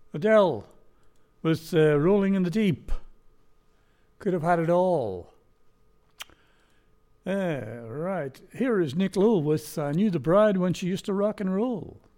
Adele with Rolling in the Deep. Could have had it all. Right. Here is Nick Lowe with I Knew the Bride When She Used to Rock and Roll.